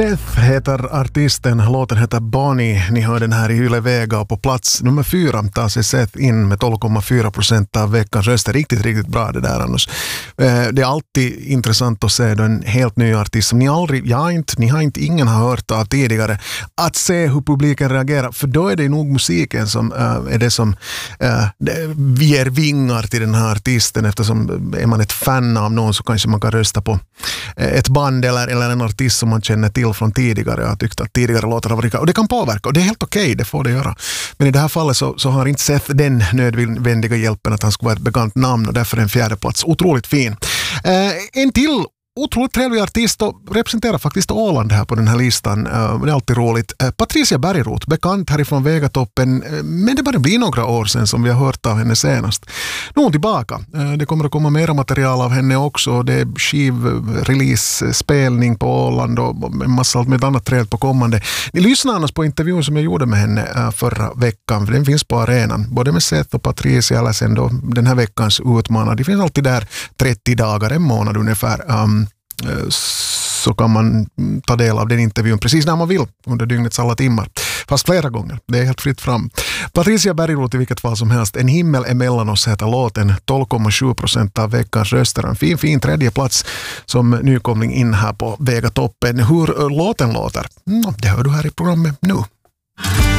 Seth heter artisten, låten heter Bonnie. Ni hör den här i Yle Vega och på plats nummer 4 tar sig Seth in med 12,4% av veckans röster. Riktigt bra det där annars. Det är alltid intressant att se då en helt ny artist som ingen har hört av tidigare. Att se hur publiken reagerar, för då är det nog musiken som är det som ger vingar till den här artisten, eftersom är man ett fan av någon så kanske man kan rösta på ett band eller en artist som man känner till från tidigare. Jag har tyckt att tidigare låtar har varit, och det kan påverka, och det är helt okej, det får det göra. Men i det här fallet så har inte Seth den nödvändiga hjälpen att han ska vara ett bekant namn, och därför är en 4:e plats otroligt fin. En till otroligt trevlig artist och representerar faktiskt Åland här på den här listan. Det är alltid roligt. Patricia Bergroth, bekant härifrån Vegatoppen, men det bara blir några år sedan som vi har hört av henne senast. Nu är hon tillbaka. Det kommer att komma mera material av henne också. Det är skivrelease-spelning på Åland och en massa allt med annat trevligt på kommande. Ni lyssnar annars på intervjun som jag gjorde med henne förra veckan, för den finns på arenan. Både med Seth och Patricia, eller sen då den här veckans utmanare. Det finns alltid där 30 dagar, en månad ungefär. Så kan man ta del av den intervjun precis när man vill under dygnets alla timmar. Fast flera gånger. Det är helt fritt fram. Patricia Bergroth i vilket fall som helst. En himmel emellan oss heter låten. 12,7% av veckans röster. En fin 3:e plats som nykomling in här på Vegatoppen. Hur låten låter? Det hör du här i programmet nu.